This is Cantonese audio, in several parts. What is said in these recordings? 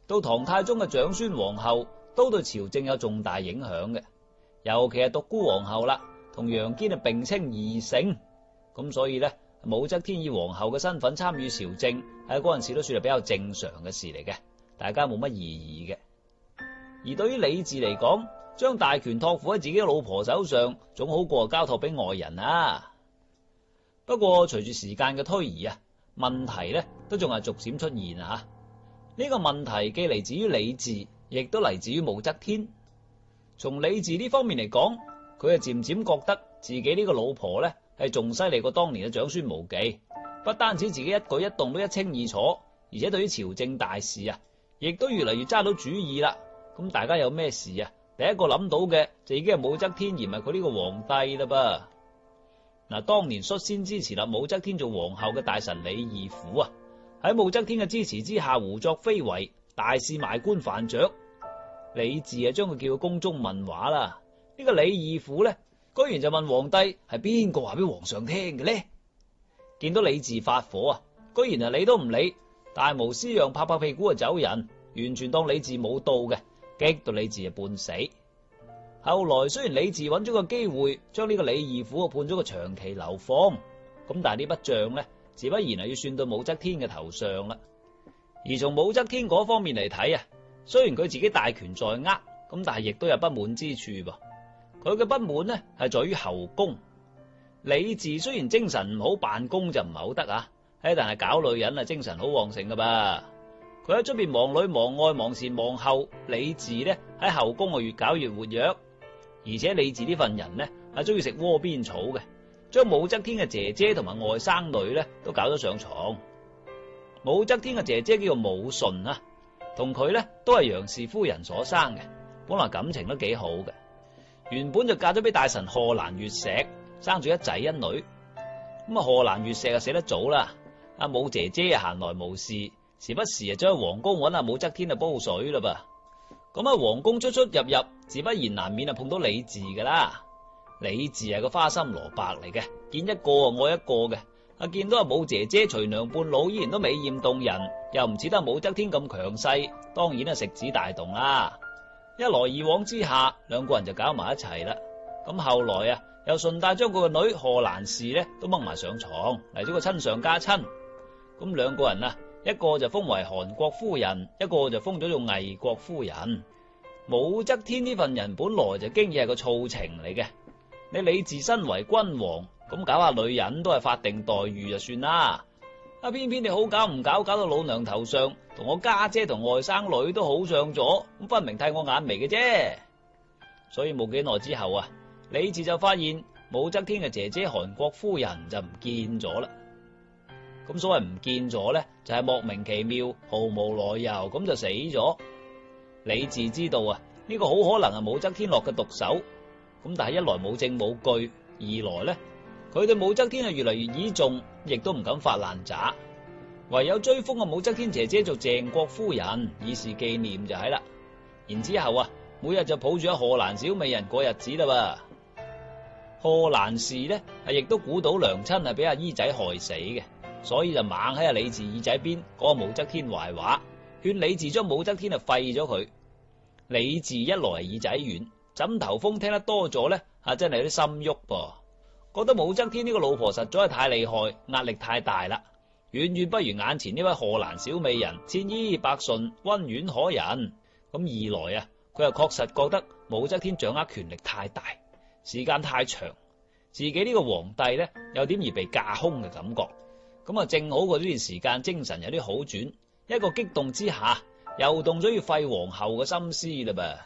到唐太宗嘅長孫皇后都對朝政有重大影響嘅，尤其係獨孤皇后啦，同楊堅並稱二姓，咁所以咧武則天以皇后嘅身份參與朝政喺嗰陣時都算係比較正常嘅事嚟嘅，大家冇乜異議嘅。而對於李治嚟講，將大權託付喺自己嘅老婆手上，總好過交託俾外人啊。不過隨住時間嘅推移啊，問題咧都仲係逐漸出現啊。呢個問題既嚟自於李治，亦都嚟自於武則天。從李治呢方面嚟講，佢係漸漸覺得自己呢個老婆咧係仲犀利過當年嘅長孫無忌，不單止自己一舉一動都一清二楚，而且對於朝政大事啊，亦都越嚟越揸到主意啦。咁大家有咩事啊？第一個諗到嘅就已經係武則天，而唔係佢呢個皇帝啦噃。嗱，當年率先支持立武則天做皇后嘅大臣李義府啊，喺武則天嘅支持之下，胡作非為，大肆賣官販爵。李治啊，將佢叫到宮中問話啦。呢個李義府咧，居然就問皇帝係邊個話俾皇上聽嘅咧？見到李治發火啊，居然啊理都唔理，大無私樣拍拍屁股就走人，完全當李治冇到嘅。激到李治啊半死。後來雖然李治揾咗個機會將呢個李義府判咗個長期流放，咁但係呢筆賬呢，自不然係要算到武則天嘅頭上啦。而從武則天嗰方面嚟睇啊，雖然佢自己大權在握，咁但係亦都有不滿之處噃。佢嘅不滿呢係在於後宮。李治雖然精神唔好，辦公就唔係好得啊，但係搞女人啊精神好旺盛噶噃。佢喺出邊忙裏忙外，忙前忙後，李治呢喺後宮啊越搞越活躍，而且李治呢份人呢係中意食窩邊草嘅，將武則天嘅姐姐同埋外甥女呢都搞咗上床。武則天嘅姐姐叫做武順啊，同佢呢都係楊氏夫人所生嘅，本來感情都幾好嘅，原本就嫁咗俾大臣賀蘭月石，生咗一仔一女。咁啊賀蘭月石啊死得早啦，阿武姐姐啊閒來無事，時不時啊走去皇宮揾阿武則天啊煲水啦噃。咁喺皇宮出出入入，自不然難免啊碰到李治噶啦。李治係個花心蘿蔔嚟嘅，見一個愛一個嘅。見到阿武姐姐隨娘半老，依然都美艷動人，又唔似得武則天咁強勢，當然係食指大動啦。一來二往之下，兩個人就搞埋一齊啦。咁後來啊，又順帶將佢個女賀蘭氏咧都掹埋上床，嚟咗個親上加親。咁兩個人啊，一個就封為韓國夫人，一個就封咗做魏國夫人。武則天呢份人本來就經已係個醋情嚟嘅，你李治身為君王，咁搞下女人都係法定待遇就算啦。偏偏你好搞唔搞，搞到老娘頭上同我家姐同外甥女都好上咗，咁分明替我眼眉嘅啫。所以冇幾耐之後啊，李治就發現武則天嘅姐姐韓國夫人就唔見咗啦。咁所謂唔見咗咧，就係莫名其妙，毫無來由咁就死咗。李治知道啊，呢個好可能係武則天落嘅毒手。咁但係一來冇證冇據，二來咧，佢對武則天係越嚟越倚重，亦都唔敢發爛渣，唯有追封阿武則天姐姐做鄭國夫人，以示紀念就係啦。然之後啊，每日就抱住阿賀蘭小美人過日子啦噃。賀蘭氏咧亦都估到娘親係俾阿姨仔害死嘅，所以就猛喺阿李治耳仔邊講武則天壞話，勸李治將武則天廢咗佢。李治一來耳仔軟，枕頭風聽得多咗咧，真係有啲心喐噃。覺得武則天呢個老婆實在係太厲害，壓力太大啦，遠遠不如眼前呢位賀蘭小美人千依百順，溫婉可人。咁二來啊，佢又確實覺得武則天掌握權力太大，時間太長，自己呢個皇帝咧有點而被架空嘅感覺。咁正好嗰段時間精神有啲好轉，一個激動之下又動咗要廢皇后嘅心思啦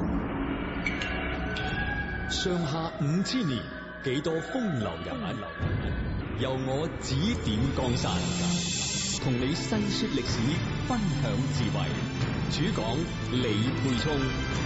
噃。 上下5000年，幾多風流人物，由我指點江山，同你細說歷史，分享智慧。主講李沛聰。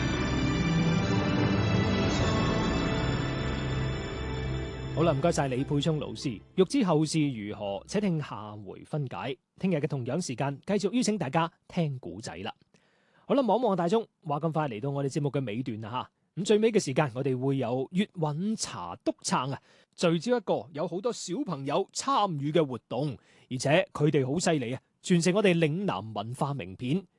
好啦，唔該晒李沛聰老師。欲知後事如何，且聽下回分解。聽日嘅同樣時間，繼續邀請大家聽古仔啦。好啦，望望大鐘，話咁快嚟到我哋節目嘅尾段啦吓。咁最尾嘅時間，我哋會有粵韻茶篤撐啊，聚焦一個有好多小朋友參與嘅活動，而且佢哋好犀利啊，傳承我哋嶺南文化名片